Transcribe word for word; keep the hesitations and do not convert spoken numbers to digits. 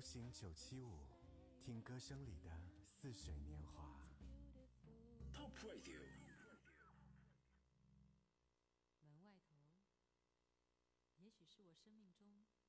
行九七五，听歌声里的似水年华。 Top Radio。 门外头，也许是我生命中